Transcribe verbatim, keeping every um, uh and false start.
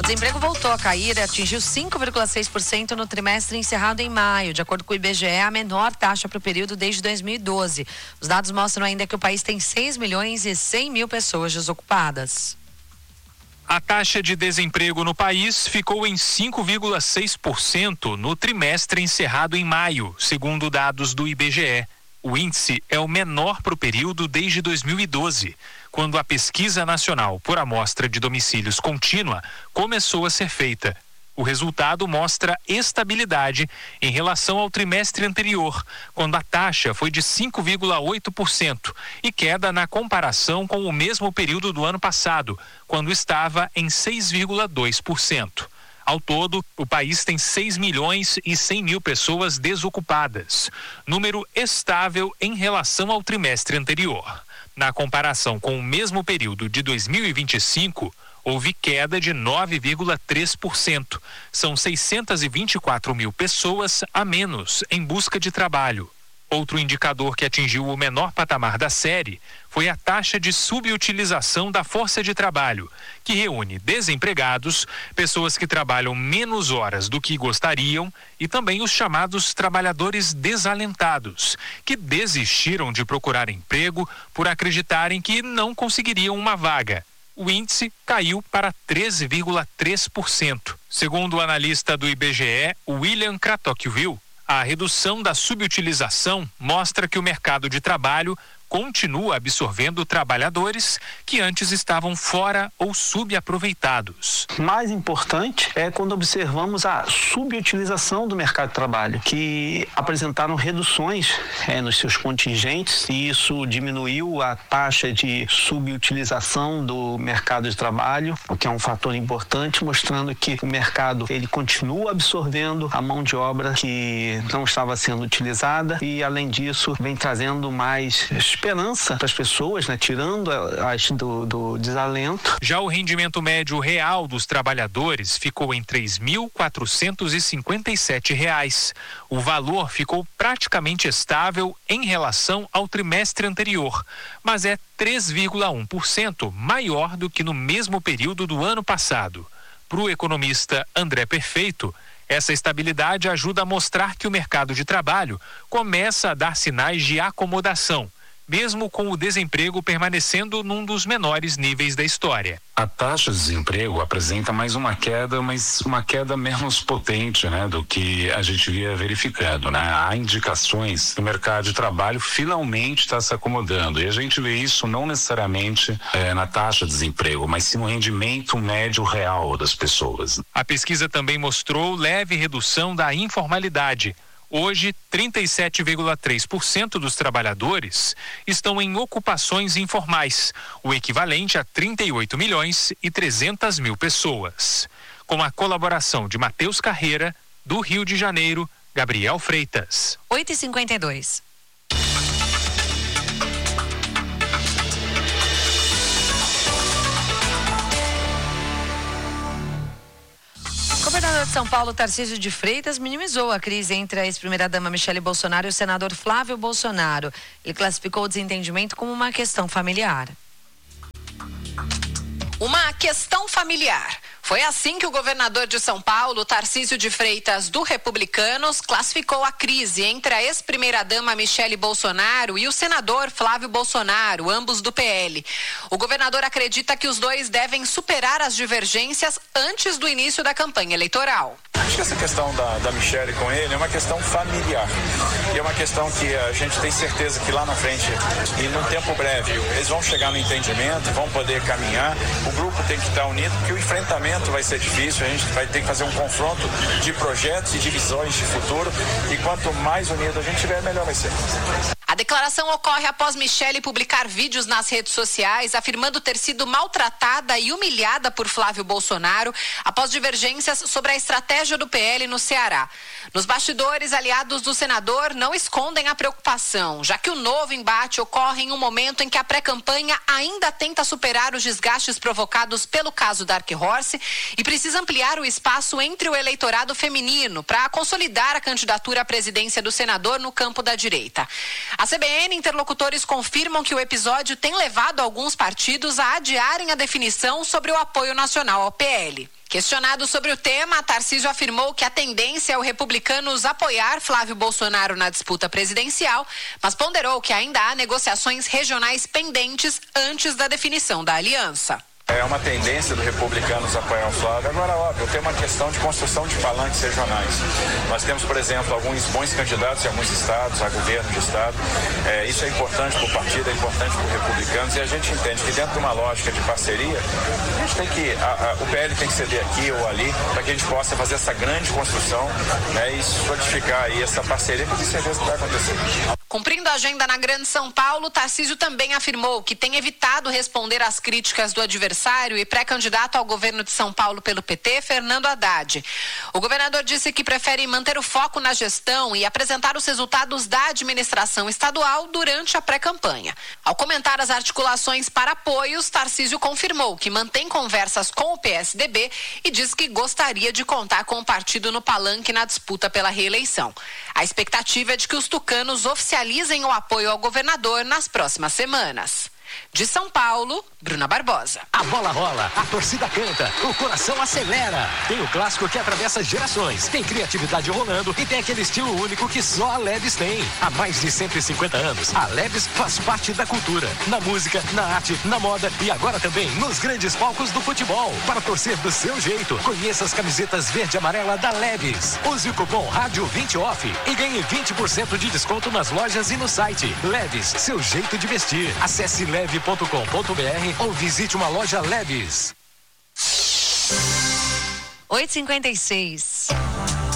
O desemprego voltou a cair e atingiu cinco vírgula seis por cento no trimestre encerrado em maio. De acordo com o I B G E, a menor taxa para o período desde dois mil e doze. Os dados mostram ainda que o país tem seis milhões e cem mil pessoas desocupadas. A taxa de desemprego no país ficou em cinco vírgula seis por cento no trimestre encerrado em maio, segundo dados do I B G E. O índice é o menor para o período desde dois mil e doze, quando a pesquisa nacional por amostra de domicílios contínua começou a ser feita. O resultado mostra estabilidade em relação ao trimestre anterior, quando a taxa foi de cinco vírgula oito por cento e queda na comparação com o mesmo período do ano passado, quando estava em seis vírgula dois por cento. Ao todo, o país tem seis milhões e cem mil pessoas desocupadas, número estável em relação ao trimestre anterior. Na comparação com o mesmo período de dois mil e vinte e cinco, houve queda de nove vírgula três por cento. São seiscentas e vinte e quatro mil pessoas a menos em busca de trabalho. Outro indicador que atingiu o menor patamar da série foi a taxa de subutilização da força de trabalho, que reúne desempregados, pessoas que trabalham menos horas do que gostariam e também os chamados trabalhadores desalentados, que desistiram de procurar emprego por acreditarem que não conseguiriam uma vaga. O índice caiu para treze vírgula três por cento. Segundo o analista do I B G E, William Kratochvil, a redução da subutilização mostra que o mercado de trabalho continua absorvendo trabalhadores que antes estavam fora ou subaproveitados. Mais importante é quando observamos a subutilização do mercado de trabalho, que apresentaram reduções é, nos seus contingentes, e isso diminuiu a taxa de subutilização do mercado de trabalho, o que é um fator importante, mostrando que o mercado ele continua absorvendo a mão de obra que não estava sendo utilizada e, além disso, vem trazendo mais esperança para as pessoas, né, tirando as do, do desalento. Já o rendimento médio real dos trabalhadores ficou em três mil quatrocentos e cinquenta e sete reais. O valor ficou praticamente estável em relação ao trimestre anterior, mas é três vírgula um por cento maior do que no mesmo período do ano passado. Para o economista André Perfeito, essa estabilidade ajuda a mostrar que o mercado de trabalho começa a dar sinais de acomodação, mesmo com o desemprego permanecendo num dos menores níveis da história. A taxa de desemprego apresenta mais uma queda, mas uma queda menos potente, né, do que a gente via verificando, né? Há indicações que o mercado de trabalho finalmente está se acomodando, e a gente vê isso não necessariamente é, na taxa de desemprego, mas sim no rendimento médio real das pessoas. A pesquisa também mostrou leve redução da informalidade. Hoje, trinta e sete vírgula três por cento dos trabalhadores estão em ocupações informais, o equivalente a trinta e oito milhões e trezentas mil pessoas. Com a colaboração de Matheus Carreira, do Rio de Janeiro, Gabriel Freitas. oito e cinquenta e dois. O governador de São Paulo, Tarcísio de Freitas, minimizou a crise entre a ex-primeira-dama Michele Bolsonaro e o senador Flávio Bolsonaro. Ele classificou o desentendimento como uma questão familiar. Uma questão familiar. Foi assim que o governador de São Paulo, Tarcísio de Freitas, do Republicanos, classificou a crise entre a ex-primeira-dama Michele Bolsonaro e o senador Flávio Bolsonaro, ambos do P L. O governador acredita que os dois devem superar as divergências antes do início da campanha eleitoral. Acho que essa questão da, da Michele com ele é uma questão familiar. E é uma questão que a gente tem certeza que lá na frente, e num tempo breve, eles vão chegar no entendimento, vão poder caminhar. O grupo tem que estar unido, porque o enfrentamento vai ser difícil, a gente vai ter que fazer um confronto de projetos e de visões de futuro, e quanto mais unido a gente tiver, melhor vai ser. A declaração ocorre após Michele publicar vídeos nas redes sociais afirmando ter sido maltratada e humilhada por Flávio Bolsonaro após divergências sobre a estratégia do P L no Ceará. Nos bastidores, aliados do senador não escondem a preocupação, já que o novo embate ocorre em um momento em que a pré-campanha ainda tenta superar os desgastes provocados pelo caso Dark Horse e precisa ampliar o espaço entre o eleitorado feminino para consolidar a candidatura à presidência do senador no campo da direita. A C B N e interlocutores confirmam que o episódio tem levado alguns partidos a adiarem a definição sobre o apoio nacional ao P L. Questionado sobre o tema, Tarcísio afirmou que a tendência é o republicanos apoiar Flávio Bolsonaro na disputa presidencial, mas ponderou que ainda há negociações regionais pendentes antes da definição da aliança. É uma tendência do republicanos apoiar o Flávio. Agora, óbvio, tem uma questão de construção de palanques regionais. Nós temos, por exemplo, alguns bons candidatos em alguns estados, a governo de estado. É, isso é importante para o partido, é importante para os republicanos, e a gente entende que dentro de uma lógica de parceria, a gente tem que, a, a, o P L tem que ceder aqui ou ali, para que a gente possa fazer essa grande construção, né, e solidificar aí essa parceria, que eu tenho certeza que vai acontecer. Cumprindo a agenda na Grande São Paulo, Tarcísio também afirmou que tem evitado responder às críticas do adversário e pré-candidato ao governo de São Paulo pelo P T, Fernando Haddad. O governador disse que prefere manter o foco na gestão e apresentar os resultados da administração estadual durante a pré-campanha. Ao comentar as articulações para apoios, Tarcísio confirmou que mantém conversas com o P S D B e diz que gostaria de contar com o partido no palanque na disputa pela reeleição. A expectativa é de que os tucanos oficializem o apoio ao governador nas próximas semanas. De São Paulo, Bruna Barbosa. A bola rola, a torcida canta, o coração acelera. Tem o clássico que atravessa gerações, tem criatividade rolando e tem aquele estilo único que só a Leves tem. Há mais de cento e cinquenta anos, a Leves faz parte da cultura, na música, na arte, na moda e agora também nos grandes palcos do futebol. Para torcer do seu jeito, conheça as camisetas verde e amarela da Leves. Use o cupom Rádio vinte off e ganhe vinte por cento de desconto nas lojas e no site. Leves, seu jeito de vestir. Acesse leve ponto com ponto br ou visite uma loja Leves. oito e cinquenta e seis.